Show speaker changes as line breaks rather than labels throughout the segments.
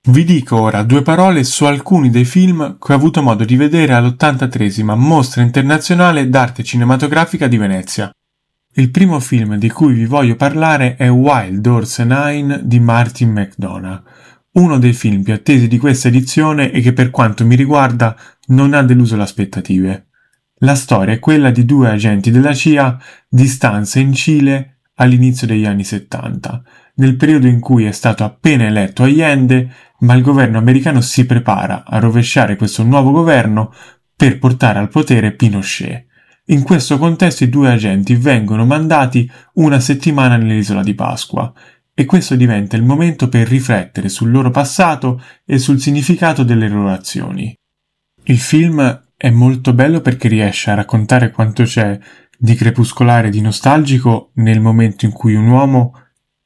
Vi dico ora due parole su alcuni dei film che ho avuto modo di vedere all'83esima Mostra Internazionale d'Arte Cinematografica di Venezia. Il primo film di cui vi voglio parlare è Wild Horse 9 di Martin McDonagh, uno dei film più attesi di questa edizione e che per quanto mi riguarda non ha deluso le aspettative. La storia è quella di due agenti della CIA di stanza in Cile all'inizio degli anni 70, nel periodo in cui è stato appena eletto Allende, ma il governo americano si prepara a rovesciare questo nuovo governo per portare al potere Pinochet. In questo contesto i due agenti vengono mandati una settimana nell'isola di Pasqua e questo diventa il momento per riflettere sul loro passato e sul significato delle loro azioni. Il film è molto bello perché riesce a raccontare quanto c'è di crepuscolare e di nostalgico nel momento in cui un uomo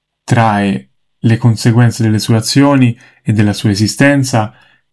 trae le conseguenze delle sue azioni e della sua esistenza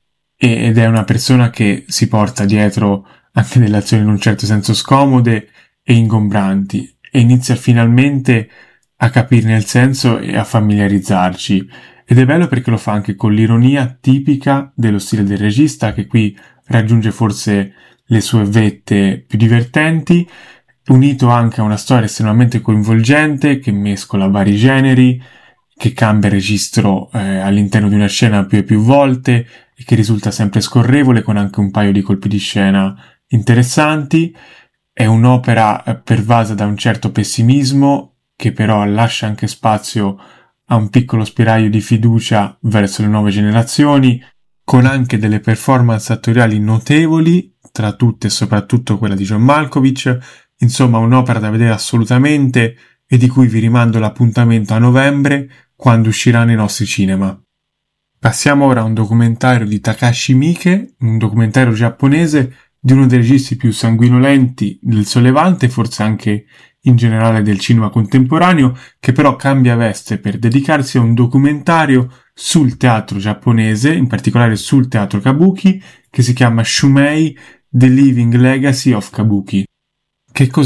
ed è una persona che si porta dietro anche delle azioni in un certo senso scomode e ingombranti e inizia finalmente a capirne il senso e a familiarizzarci. Ed è bello perché lo fa anche con l'ironia tipica dello stile del regista, che qui raggiunge forse le sue vette più divertenti, unito anche a una storia estremamente coinvolgente che mescola vari generi, che cambia registro all'interno di una scena più e più volte e che risulta sempre scorrevole con anche un paio di colpi di scena interessanti. È un'opera pervasa da un certo pessimismo che però lascia anche spazio a un piccolo spiraglio di fiducia verso le nuove generazioni, con anche delle performance attoriali notevoli, tra tutte e soprattutto quella di John Malkovich. Insomma, un'opera da vedere assolutamente e di cui vi rimando l'appuntamento a novembre, quando uscirà nei nostri cinema. Passiamo ora a un documentario di Takashi Miike, un documentario giapponese di uno dei registi più sanguinolenti del sollevante, forse anche in generale del cinema contemporaneo, che però cambia veste per dedicarsi a un documentario sul teatro giapponese, in particolare sul teatro Kabuki, che si chiama Shumei: The Living Legacy of Kabuki. Che